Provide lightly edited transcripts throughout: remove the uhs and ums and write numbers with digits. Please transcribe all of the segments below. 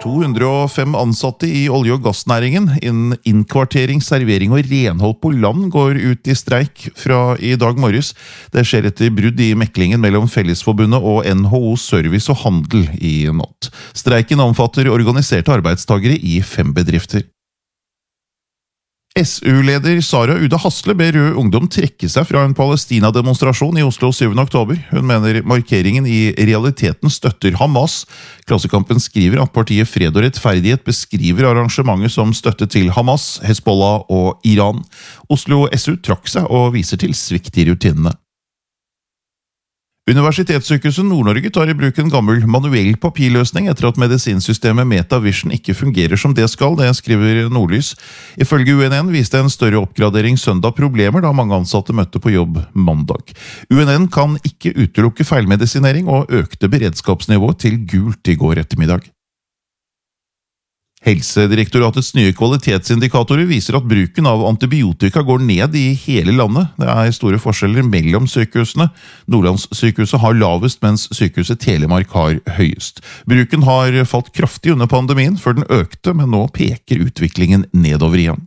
205 ansatte i olje- og gassnæringen innen innkvartering, servering og renhold på land går ut i streik fra i dag morges. Det skjer etter brudd i meklingen mellom Fellesforbundet og NHO Service og Handel i natt. Streiken omfatter organiserte arbeidstagere i 5 bedrifter. SU-leder Sara Uda Hasle ber Rød Ungdom trekke seg fra en Palestina-demonstrasjon i Oslo 7. oktober. Hun mener markeringen i realiteten støtter Hamas. Klassekampen skriver at partiet Fred og Rettferdighet beskriver arrangementet som støtte til Hamas, Hezbollah og Iran. Oslo SU trakk seg og viser til svikt i rutinene. Universitetssykehuset Nord-Norge tar i bruk en gammel manuell papirløsning etter at medisinsystemet MetaVision ikke fungerer som det skal, det skriver Nordlys. Ifølge UNN viste en større oppgradering søndag problemer da mange ansatte møtte på jobb mandag. UNN kan ikke utelukke feilmedisinering og økte beredskapsnivå til gult i går ettermiddag. Helsedirektoratets nye kvalitetsindikatorer viser at bruken av antibiotika går ned i hele landet. Det er store forskjeller mellom sykehusene. Nordlandssykehuset har lavest, mens sykehuset Telemark har høyest. Bruken har falt kraftig under pandemien før den økte, men nå peker utviklingen nedover igjen.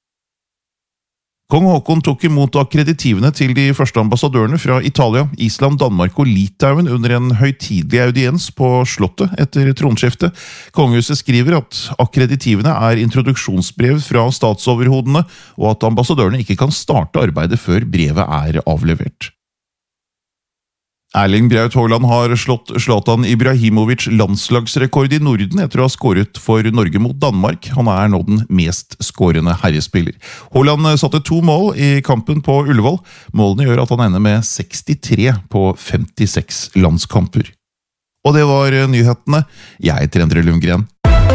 Kong Haakon tok imot akkreditivene til de første ambassadørene fra Italia, Island, Danmark og Litauen under en høytidelig audiens på slottet etter tronskiftet. Kongehuset skriver at akkreditivene er introduksjonsbrev fra statsoverhodene, og at ambassadørene ikke kan starte arbeidet før brevet er avlevert. Erling Braut Haaland har slått Zlatan Ibrahimovic landslagsrekord i Norden etter å ha skåret for Norge mot Danmark. Han er nå den mest skårende herrespiller. Haaland satte 2 mål i kampen på Ullevål. Målene gjør at han ender med 63 på 56 landskamper. Og det var nyhetene. Jeg heter Endre Lundgren.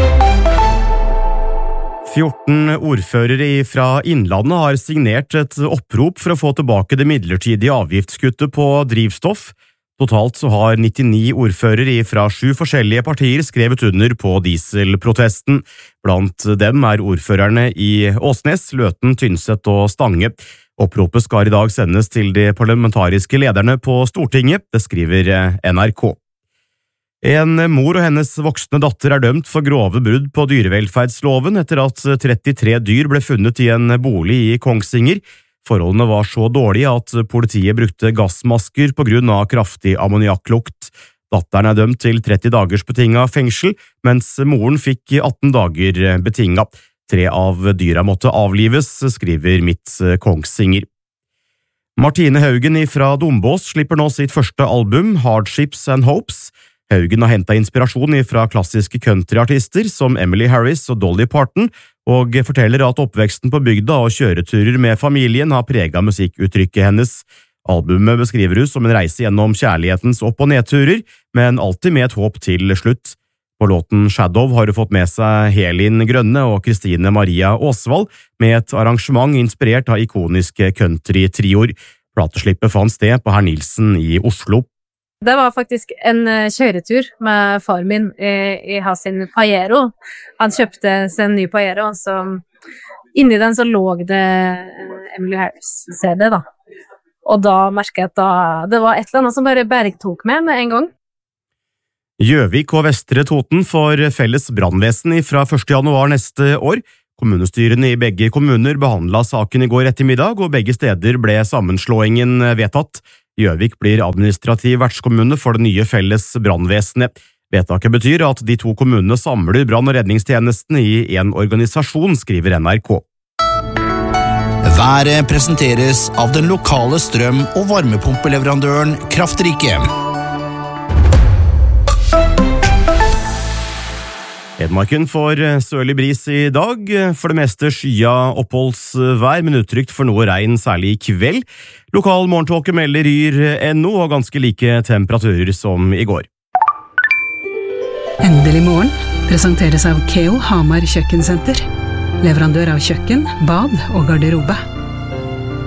14 ordførere fra Innlandet har signert et opprop for å få tilbake det midlertidige avgiftskuttet på drivstoff. Totalt så har 99 ordførere fra 7 forskjellige partier skrevet under på dieselprotesten. Blant dem er ordførerne i Åsnes, Løten, Tynset og Stange. Oppropet skal i dag sendes til de parlamentariske lederne på Stortinget, det skriver NRK. En mor og hennes voksne datter er dømt for grove brudd på dyrevelferdsloven etter at 33 dyr ble funnet i en bolig i Kongsvinger. Forholdene var så dårlige at politiet brukte gassmasker på grunn av kraftig ammoniakklukt. Datteren er dømt til 30 dagers betinget fengsel, mens moren fikk 18 dager betinget. 3 av dyra måtte avlives, skriver Mitt Kongsvinger. Martine Haugen fra Dombås slipper nå sitt første album, Hardships and Hopes. Haugen har hentet inspirasjon fra klassiske countryartister som Emily Harris og Dolly Parton, og forteller at oppveksten på bygda og kjøreturer med familien har preget musikkuttrykket hennes. Albumet beskriver hun som en reise gjennom kjærlighetens opp- og nedturer, men alltid med et håp til slutt. På låten Shadow har hun fått med seg Helin Grønne og Kristine Maria Åsvald, med et arrangement inspirert av ikoniske country-trioer. Plateslippet fant sted på Herr Nilsen i Oslo. Det var faktisk en kjøretur med far min i sin Pajero. Han kjøpte seg en ny Pajero, så inni den så lå det Emily Harris CD da. Og da merket jeg at det var et eller annet som bare bergtok med en gang. Gjøvik og Vestre Toten får felles brannvesen fra 1. januar neste år. Kommunestyrene i begge kommuner behandlet saken i går ettermiddag, og begge steder ble sammenslåingen vedtatt. Gjøvik blir administrativ vertskommune for det nye felles brannvesenet. Vedtaket betyr at de 2 kommunene samler brann- og redningstjenesten i en organisasjon, skriver NRK. Været presenteres av den lokale strøm- og varmepumpeleverandøren Kraftrike. Hedmarken får sørlig bris i dag, for det meste skya oppholdsvær, men utrygt for noe regn, særlig i kveld. Lokal morgentåke melder Yr.no og ganske like temperaturer som i går. Endelig morgen presenteres av Keo Hamar Kjøkkensenter. Leverandør av kjøkken, bad og garderobe.